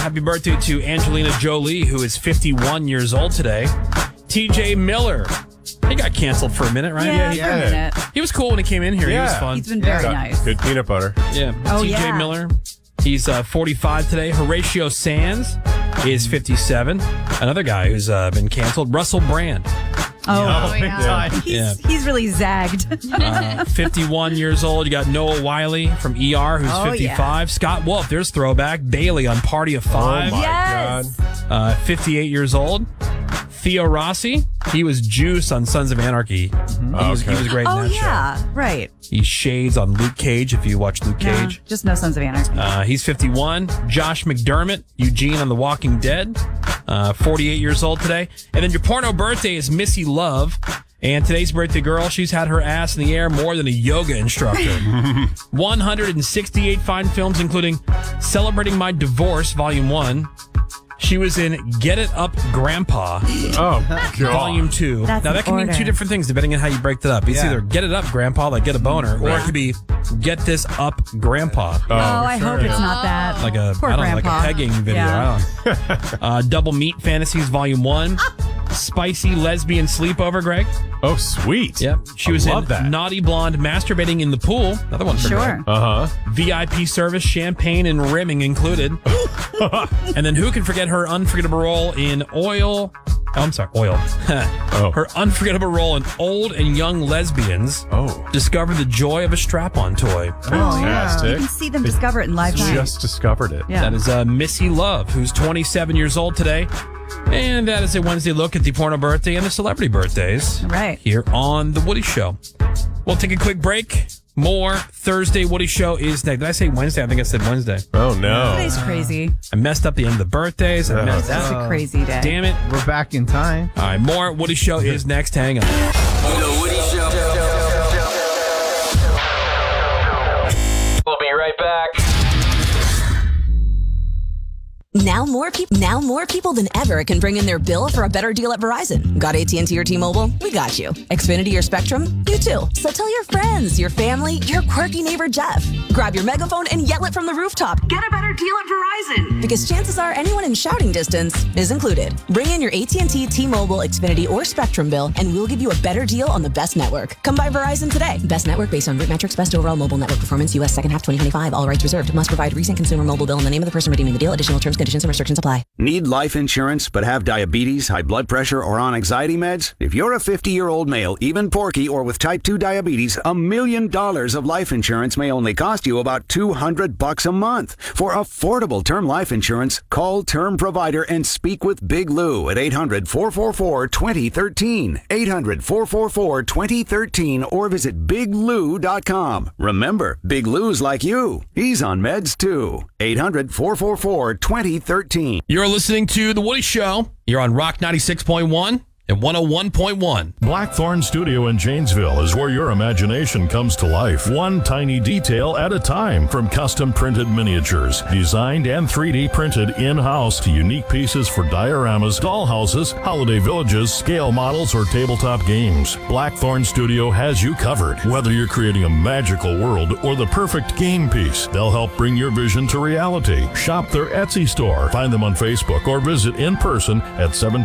happy birthday to Angelina Jolie, who is 51 years old today. TJ Miller. He got canceled for a minute, right? Yeah, for a minute. He was cool when he came in here. He was fun. He's been very nice. Good peanut butter. Yeah. Oh, TJ yeah. Miller. He's 45 today. Horatio Sands is 57. Another guy who's been canceled. Russell Brand. Oh, yeah. He's really zagged. 51 years old. You got Noah Wiley from ER, who's 55. Yeah. Scott Wolf, there's throwback. Bailey on Party of Five. Oh, my Yes. God. 58 years old. Theo Rossi, he was Juice on Sons of Anarchy. He was great in Oh, that yeah. Right. show. He shades on Luke Cage, if you watch Luke Yeah, Cage. just no Sons of Anarchy. He's 51. Josh McDermott, Eugene on The Walking Dead, 48 years old today. And then your porno birthday is Missy Love. And today's birthday girl, she's had her ass in the air more than a yoga instructor. 168 fine films, including Celebrating My Divorce, Volume 1. She was in Get It Up Grandpa, Oh, God. Volume 2. That's now, that can mean order. two different things depending on how you break that up. It's either Get It Up Grandpa, like get a boner, or it could be Get This Up Grandpa. Oh, I hope it's not that. Like a, Poor I don't know, like grandpa. a pegging video. Yeah. I don't know. Double Meat Fantasies, Volume 1. Spicy Lesbian Sleepover, Greg. Oh, sweet. Yep. She was love in that. Naughty Blonde Masturbating in the Pool. Another one for Sure. Greg. Uh-huh. VIP service, champagne and rimming included. And then who can forget her unforgettable role in Oil? Oh, I'm sorry, Oil. Her unforgettable role in Old and Young Lesbians. Oh. Discover the joy of a strap-on toy. Fantastic. You can see them discover it in live time. Just discovered it. Yeah. That is Missy Love, who's 27 years old today. And that is a Wednesday look at the porno birthday and the celebrity birthdays. Right. Here on The Woody Show. We'll take a quick break. More Thursday Woody Show is next. Did I say Wednesday? I think I said Wednesday. Oh, no. Today's crazy. I messed up the end of the birthdays. I messed It's up. a crazy day. Damn it. We're back in time. All right, more Woody Show is next. Hang on. The Woody Show. We'll be right back. Now more people than ever can bring in their bill for a better deal at Verizon. Got AT&T or T-Mobile? We got you. Xfinity or Spectrum? You too. So tell your friends, your family, your quirky neighbor Jeff. Grab your megaphone and yell it from the rooftop. Get a better deal at Verizon. Because chances are anyone in shouting distance is included. Bring in your AT&T, T-Mobile, Xfinity, or Spectrum bill, and we'll give you a better deal on the best network. Come by Verizon today. Best network based on root metrics, best overall mobile network performance, U.S. second half 2025. All rights reserved. Must provide recent consumer mobile bill in the name of the person redeeming the deal. Additional terms, conditions, and restrictions apply. Need life insurance but have diabetes, high blood pressure, or on anxiety meds? If you're a 50-year-old male, even porky, or with type 2 diabetes, $1 million of life insurance may only cost you about $200 a month. For affordable term life insurance, call Term Provider and speak with Big Lou at 800-444-2013. 800-444-2013 or visit biglou.com. Remember, Big Lou's like you. He's on meds too. 800-444-2013. You're listening to The Woody Show. You're on Rock 96.1 and 101.1. Blackthorn Studio in Janesville is where your imagination comes to life, one tiny detail at a time. From custom printed miniatures, designed and 3D printed in-house, to unique pieces for dioramas, dollhouses, holiday villages, scale models, or tabletop games. Blackthorn Studio has you covered. Whether you're creating a magical world or the perfect game piece, they'll help bring your vision to reality. Shop their Etsy store. Find them on Facebook or visit in person at 7